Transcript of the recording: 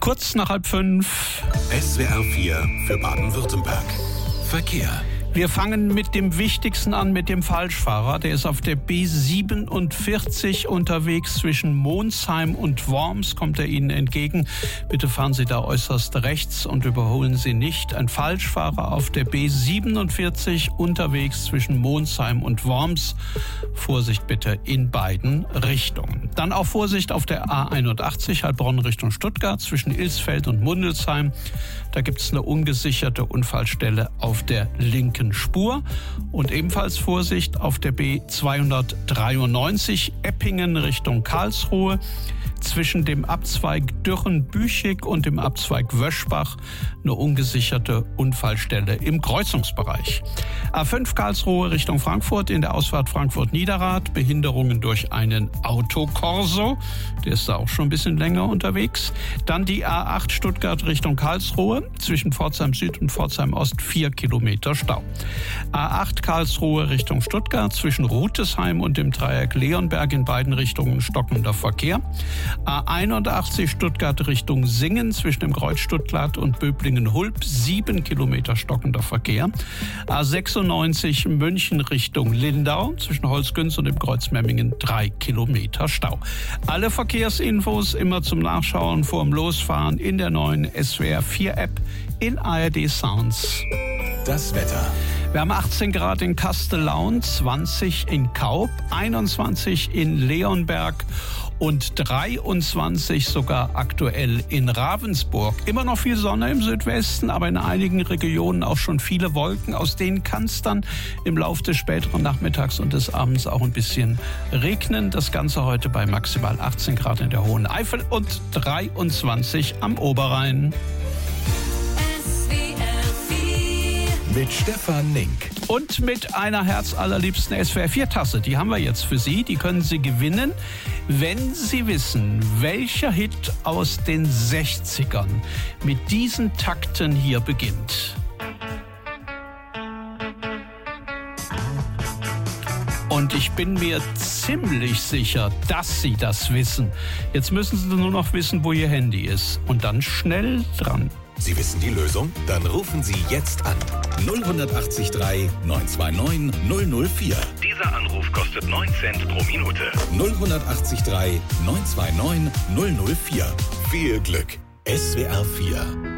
Kurz nach 4:30. SWR 4 für Baden-Württemberg. Verkehr. Wir fangen mit dem Wichtigsten an, mit dem Falschfahrer. Der ist auf der B47 unterwegs zwischen Monsheim und Worms. Kommt er Ihnen entgegen? Bitte fahren Sie da äußerst rechts und überholen Sie nicht. Ein Falschfahrer auf der B47 unterwegs zwischen Monsheim und Worms. Vorsicht bitte in beiden Richtungen. Dann auch Vorsicht auf der A81 Heilbronn Richtung Stuttgart zwischen Ilsfeld und Mundelsheim. Da gibt es eine ungesicherte Unfallstelle auf der linken Spur. Und ebenfalls Vorsicht auf der B293 Eppingen Richtung Karlsruhe zwischen dem Abzweig Dürren-Büchig und dem Abzweig Wöschbach eine ungesicherte Unfallstelle im Kreuzungsbereich. A5 Karlsruhe Richtung Frankfurt in der Ausfahrt Frankfurt-Niederrad, Behinderungen durch einen Autokorso, der ist da auch schon ein bisschen länger unterwegs. Dann die A8 Stuttgart Richtung Karlsruhe, zwischen Pforzheim Süd und Pforzheim Ost 4 Kilometer Stau. A8 Karlsruhe Richtung Stuttgart, zwischen Rutesheim und dem Dreieck Leonberg in beiden Richtungen stockender Verkehr. A81 Stuttgart Richtung Singen zwischen dem Kreuz Stuttgart und Böblingen-Hulb 7 Kilometer stockender Verkehr. A96 München Richtung Lindau zwischen Holzgünz und dem Kreuz Memmingen 3 Kilometer Stau. Alle Verkehrsinfos immer zum Nachschauen vorm Losfahren in der neuen SWR 4 App in ARD Sounds. Das Wetter. Wir haben 18 Grad in Kastellaun, 20 in Kaub, 21 in Leonberg und 23 sogar aktuell in Ravensburg. Immer noch viel Sonne im Südwesten, aber in einigen Regionen auch schon viele Wolken. Aus denen kann es dann im Laufe des späteren Nachmittags und des Abends auch ein bisschen regnen. Das Ganze heute bei maximal 18 Grad in der Hohen Eifel und 23 am Oberrhein. Mit Stefan Nink. Und mit einer herzallerliebsten SWR 4-Tasse. Die haben wir jetzt für Sie. Die können Sie gewinnen, wenn Sie wissen, welcher Hit aus den 60ern mit diesen Takten hier beginnt. Und ich bin mir ziemlich sicher, dass Sie das wissen. Jetzt müssen Sie nur noch wissen, wo Ihr Handy ist. Und dann schnell dran. Sie wissen die Lösung? Dann rufen Sie jetzt an. 0183 929 004. Dieser Anruf kostet 9 Cent pro Minute. 0183 929 004. Viel Glück. SWR 4